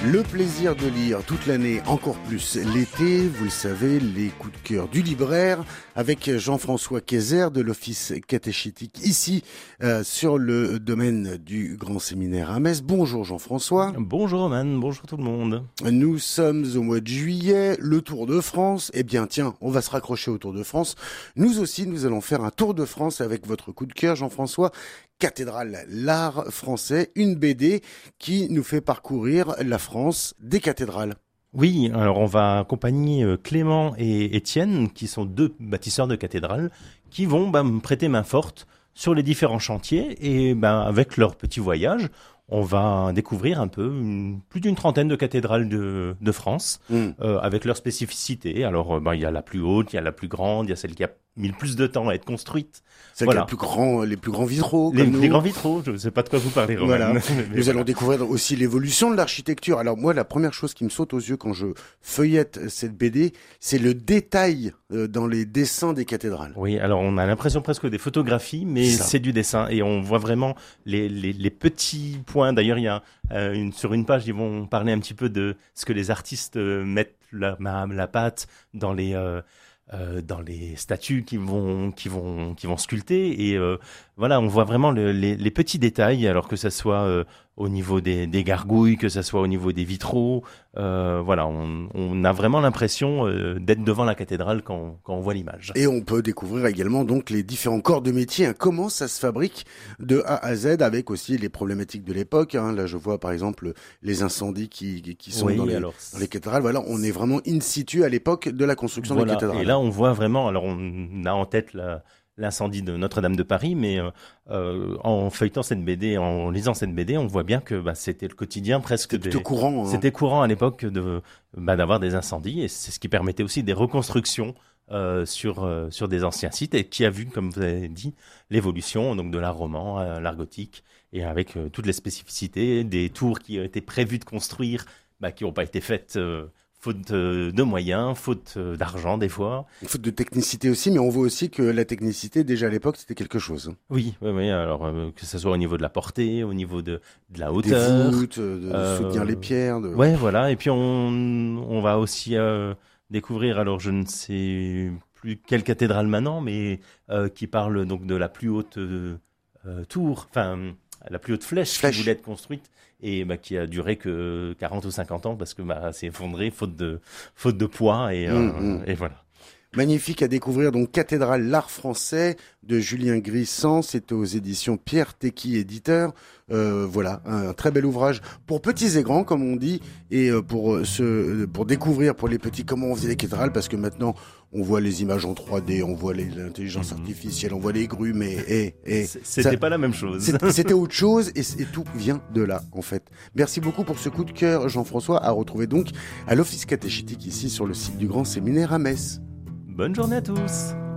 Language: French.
Le plaisir de lire toute l'année, encore plus l'été, vous le savez, les coups de cœur du libraire avec Jean-François Kayser de l'Office catéchétique ici sur le domaine du Grand Séminaire à Metz. Bonjour Jean-François. Bonjour Roman, bonjour tout le monde. Nous sommes au mois de juillet, le Tour de France. Eh bien tiens, on va se raccrocher au Tour de France. Nous aussi, nous allons faire un Tour de France avec votre coup de cœur Jean-François. Cathédrale, l'art français, une BD qui nous fait parcourir la France des cathédrales. Oui, alors on va accompagner Clément et Étienne, qui sont deux bâtisseurs de cathédrales, qui vont me prêter main forte sur les différents chantiers et avec leur petit voyage, on va découvrir un peu plus d'une trentaine de cathédrales de France avec leurs spécificités. Alors il y a la plus haute, il y a la plus grande, il y a celle qui a mis le plus de temps à être construite. C'est voilà. Les plus grands vitraux. Les grands vitraux, je ne sais pas de quoi vous parlez, Romain. Voilà. Nous allons découvrir aussi l'évolution de l'architecture. Alors moi, la première chose qui me saute aux yeux quand je feuillette cette BD, c'est le détail dans les dessins des cathédrales. Oui, alors on a l'impression presque des photographies, mais c'est du dessin. Et on voit vraiment les petits points. D'ailleurs, il y a sur une page, ils vont parler un petit peu de ce que les artistes mettent la patte dans les statues qui vont sculpter et voilà, on voit vraiment les petits détails, alors que ça soit au niveau des gargouilles, que ça soit au niveau des vitraux, voilà, on a vraiment l'impression d'être devant la cathédrale quand on voit l'image. Et on peut découvrir également donc les différents corps de métier, comment ça se fabrique de A à Z, avec aussi les problématiques de l'époque. Là, je vois par exemple les incendies qui sont dans les cathédrales. Voilà, on est vraiment in situ à l'époque de la construction des cathédrales. Et là, on voit vraiment. Alors, on a en tête l'incendie de Notre-Dame de Paris, mais en feuilletant cette BD, en lisant cette BD, on voit bien que c'était le quotidien presque. C'était plutôt courant. C'était courant à l'époque d'avoir des incendies, et c'est ce qui permettait aussi des reconstructions sur des anciens sites, et qui a vu, comme vous avez dit, l'évolution donc de l'art roman à l'art gothique, et avec toutes les spécificités des tours qui ont été prévues de construire, qui n'ont pas été faites. Faute de moyens, faute d'argent des fois. Faute de technicité aussi, mais on voit aussi que la technicité, déjà à l'époque, c'était quelque chose. Oui, alors que ce soit au niveau de la portée, au niveau de la hauteur. Des voûtes, de soutenir les pierres. Ouais, voilà, et puis on va aussi découvrir, alors je ne sais plus quelle cathédrale maintenant, mais qui parle donc de la plus haute tour, enfin la plus haute flèche qui voulait être construite, et qui a duré que 40 ou 50 ans parce que s'est effondré faute de poids et voilà. Magnifique à découvrir, donc Cathédrale, l'art français de Julien Grissant, c'est aux éditions Pierre Tecky, éditeur. Voilà, un très bel ouvrage pour petits et grands, comme on dit, et pour découvrir pour les petits comment on faisait les cathédrales, parce que maintenant on voit les images en 3D, on voit l'intelligence artificielle, on voit les grues, mais c'était pas la même chose. C'était autre chose, et tout vient de là en fait. Merci beaucoup pour ce coup de cœur, Jean-François, à retrouver donc à l'Office catéchétique ici sur le site du Grand Séminaire à Metz. Bonne journée à tous.